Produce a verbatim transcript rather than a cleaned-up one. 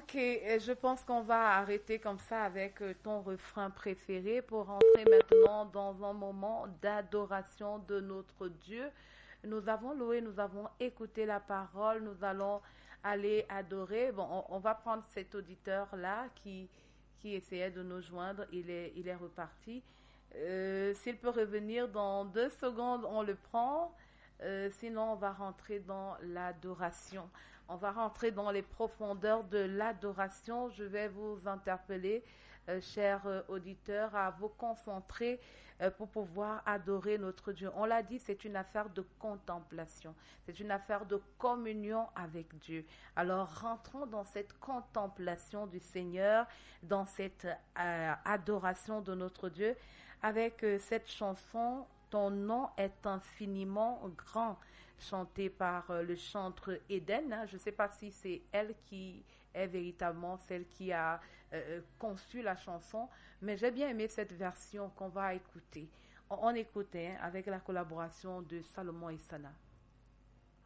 Ok, euh, je pense qu'on va arrêter comme ça avec euh, ton refrain préféré pour entrer maintenant dans un moment d'adoration de notre Dieu. Nous avons loué, nous avons écouté la parole, nous allons aller adorer. Bon, on, on va prendre cet auditeur-là qui, qui essayait de nous joindre, il est, il est reparti. Euh, s'il peut revenir dans deux secondes, on le prend. Euh, sinon, on va rentrer dans l'adoration. On va rentrer dans les profondeurs de l'adoration. Je vais vous interpeller, euh, chers euh, auditeurs, à vous concentrer euh, pour pouvoir adorer notre Dieu. On l'a dit, c'est une affaire de contemplation. C'est une affaire de communion avec Dieu. Alors, rentrons dans cette contemplation du Seigneur, dans cette euh, adoration de notre Dieu, avec euh, cette chanson Ton nom est infiniment grand, chanté par euh, le chantre Eden. Hein. Je ne sais pas si c'est elle qui est véritablement celle qui a euh, conçu la chanson, mais j'ai bien aimé cette version qu'on va écouter. On, on écoutait hein, avec la collaboration de Salomon et Sana.